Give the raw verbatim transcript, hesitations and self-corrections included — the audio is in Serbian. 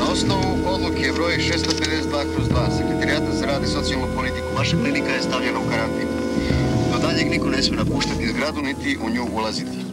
osnovu odluke broj šesto pedeset dva kroz dva Sekretarijata za rad i socijalnu politiku, vaša klinika je stavljena u karantin. Do daljeg niko ne smije napuštati zgradu niti u nju ulaziti.